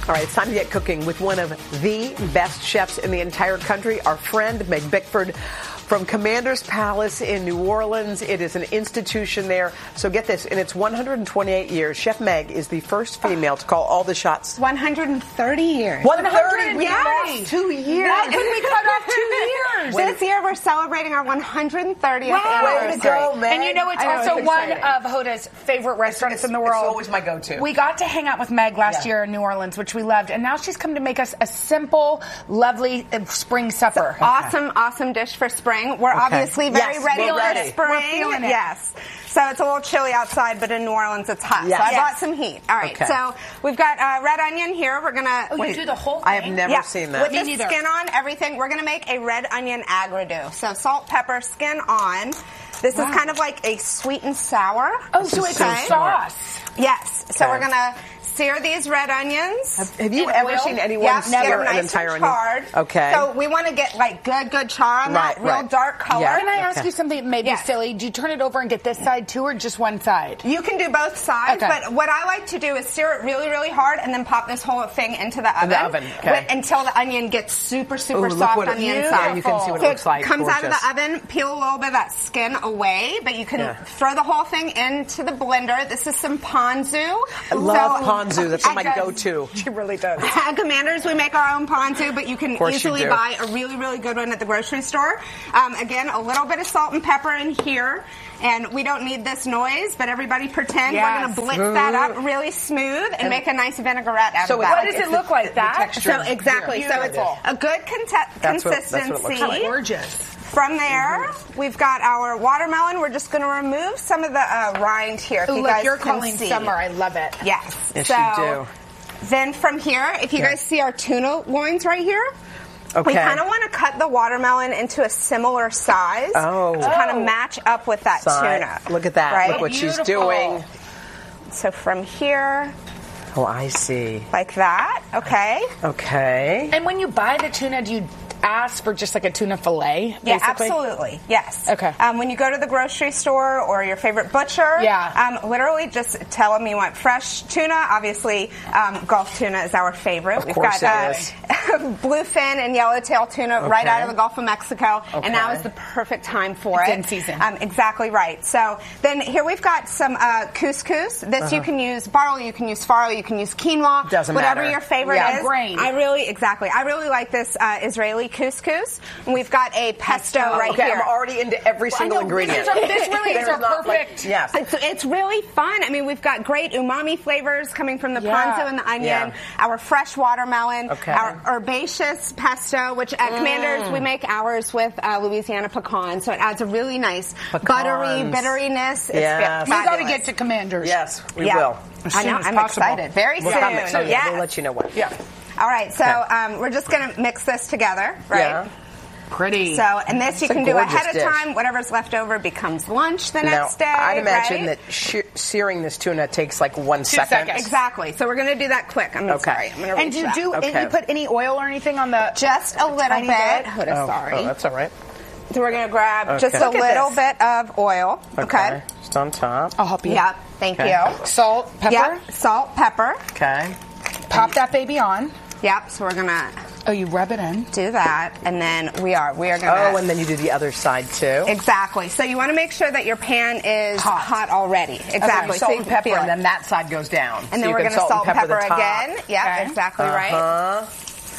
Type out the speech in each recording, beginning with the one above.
All right, it's time to get cooking with one of the best chefs in the entire country, our friend Meg Bickford from Commander's Palace in New Orleans. It is an institution there. So get this, in its 128 years, Chef Meg is the first female to call all the shots. 130 years. 130? Yes. We lost 2 years. Why couldn't we cut off 2 years? This year we're celebrating our 130th anniversary. Way to go, Meg. And you know, it's also one of Hoda's favorite restaurants in the world. It's always my go-to. We got to hang out with Meg last year in New Orleans, which we loved, and now she's come to make us a simple, lovely spring supper. Awesome dish for spring. We're obviously very ready for spring. We're feeling it. Yes. So it's a little chilly outside, but in New Orleans it's hot. Yes. So I brought some heat. All right. Okay. So we've got red onion here. We're gonna. You do the whole thing? I have never seen that. With the skin on, everything. We're gonna make a red onion agrido. So salt, pepper, skin on. This is kind of like a sweet and sour. Oh, so it's a sauce. Yes. So we're gonna sear these red onions. Have you ever seen anyone sear an entire onion? Hard. Okay. So we want to get like good char on that, real dark color. Yeah. Can I ask you something that may be silly? Do you turn it over and get this side too, or just one side? You can do both sides, but what I like to do is sear it really hard and then pop this whole thing into the oven. Until the onion gets super soft on the inside. You can see what it looks like. It comes out of the oven, peel a little bit of that skin away, but you can throw the whole thing into the blender. This is some ponzu. I love ponzu. That's my go-to. She really does. At Commanders, we make our own ponzu, but you can easily buy a really good one at the grocery store. Again, a little bit of salt and pepper in here. And we don't need this noise, but everybody pretend we're going to blitz that up really smooth and make a nice vinaigrette out of that. So what does it look like? That? So exactly. So it's a good consistency. How gorgeous. From there, we've got our watermelon. We're just going to remove some of the rind here. If you guys you're can calling see. summer. I love it. Yes. Yes, so, you do. Then from here, if you guys see our tuna loins right here, we kind of want to cut the watermelon into a similar size to kind of match up with that tuna. Look at that. Right? Look what she's doing. So from here. Oh, I see. Like that. Okay. Okay. And when you buy the tuna, do you ask for just like a tuna fillet, basically? Yeah, absolutely. Yes. Okay. When you go to the grocery store or your favorite butcher, literally just tell them you want fresh tuna. Obviously, Gulf tuna is our favorite. We've got bluefin and yellowtail tuna right out of the Gulf of Mexico, and now is the perfect time for it. In season. Exactly right. So then here we've got some couscous. This you can use barley, you can use farro, you can use quinoa. Doesn't whatever matter. your favorite is. Grain. I really like this Israeli couscous. And we've got a pesto right here. I'm already into every single ingredient. This really is a perfect. Yes. It's really fun. I mean, we've got great umami flavors coming from the ponzu and the onion, our fresh watermelon, our herbaceous pesto, which at Commanders we make ours with Louisiana pecan, so it adds a really nice buttery bitteriness. Yes. We got to get to Commanders. Yes, we will. I know. I'm excited. Very soon. Yes. We'll let you know when. Yeah. All right, so we're just going to mix this together, right? Yeah. Pretty. So, and this you can do ahead of dish. time. Whatever's left over becomes lunch the next day. I'd imagine right? that searing this tuna takes like 1 second. Exactly. So we're going to do that quick. I'm sorry. I'm going to And do you put any oil or anything on the? Just a little bit. Oh, that's all right. So we're going to grab just a little bit of oil. Okay. Just on top. I'll help you. Yep. Thank you. Salt, pepper. Yep. Salt, pepper. Okay. Pop that baby on. Yep. So we're going to. Oh, you rub it in. Do that, and then we are going to. Oh, and then you do the other side too. Exactly. So you want to make sure that your pan is hot already. Exactly. Okay, salt and pepper, and then that side goes down. And then we're going to salt and pepper again. Yeah, exactly right.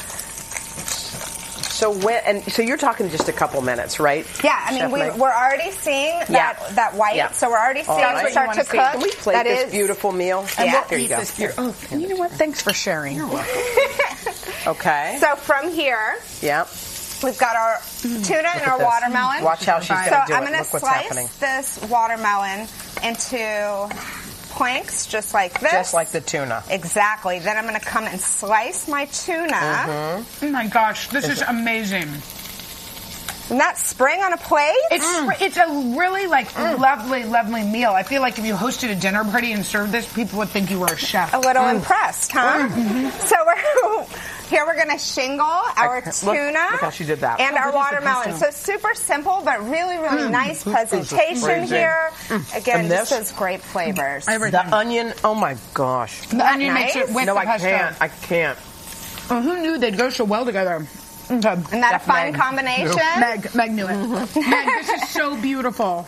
So you're talking just a couple minutes, right? Yeah, I mean we're already seeing that white. Yeah. So we're already seeing it start to cook. Can we plate this beautiful meal? Yeah. Here you go. You know what? Thanks for sharing. You're welcome. Okay. So from here, we've got our tuna and our watermelon. Watch how she's going to do it. So I'm going to slice this watermelon into planks just like this. Just like the tuna. Exactly. Then I'm going to come and slice my tuna. Oh my gosh, this is amazing. And that spring on a plate? It's a really lovely meal. I feel like if you hosted a dinner party and served this, people would think you were a chef. A little impressed, huh? So Here we're going to shingle our tuna look how she did that. and our watermelon. So super simple, but really, really nice presentation here. Again, this is great flavors. The onion, oh my gosh. The onion makes it with the pesto. I can't. Oh, who knew they'd go so well together? Isn't that a fun combination? Meg knew it. Meg, this is so beautiful.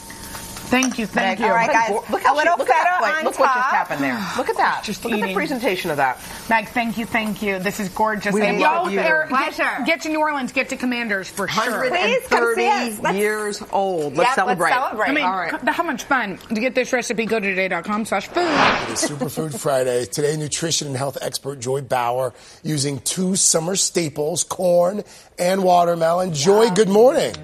Thank you. All right, guys. Look a little feta on Look top. what just happened there. Look at that. Look eating. at the presentation of that. Meg, thank you. This is gorgeous. We love you. Get to New Orleans, get to Commanders for sure. Please come see us. 130 years old. Let's celebrate. Let's celebrate. I mean, all right. how much fun. To get this recipe, go to today.com/food. It's Superfood Friday. Today, nutrition and health expert Joy Bauer using 2 summer staples, corn and watermelon. Joy, good morning.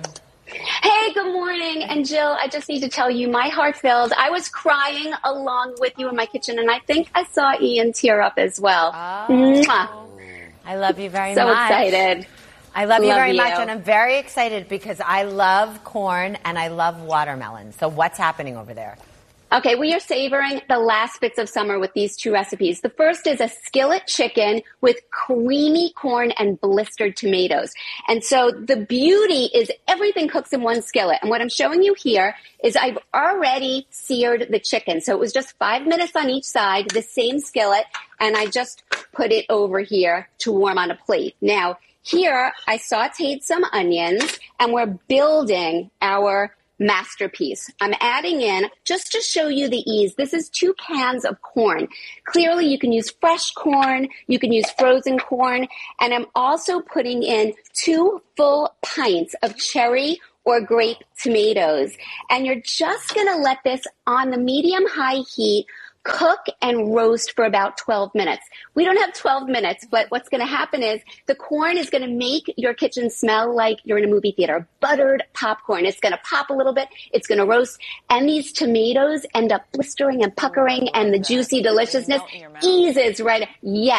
Hey, good morning. And Jill, I just need to tell you, my heart filled. I was crying along with you in my kitchen, and I think I saw Ian tear up as well. Mwah. I love you very So much. excited. I love you very much, you. and I'm very excited because I love corn and I love watermelon. So what's happening over there? Okay, we are savoring the last bits of summer with these 2 recipes. The first is a skillet chicken with creamy corn and blistered tomatoes. And so the beauty is everything cooks in one skillet. And what I'm showing you here is I've already seared the chicken. So it was just 5 minutes on each side, the same skillet, and I just put it over here to warm on a plate. Now, here I sauteed some onions, and we're building our masterpiece. I'm adding in, just to show you the ease, this is 2 cans of corn. Clearly you can use fresh corn, you can use frozen corn, and I'm also putting in 2 full pints of cherry or grape tomatoes. And you're just gonna let this on the medium-high heat cook and roast for about 12 minutes. We don't have 12 minutes, but what's going to happen is the corn is going to make your kitchen smell like you're in a movie theater. Buttered popcorn. It's going to pop a little bit. It's going to roast. And these tomatoes end up blistering and puckering, and the juicy deliciousness eases right. Yes.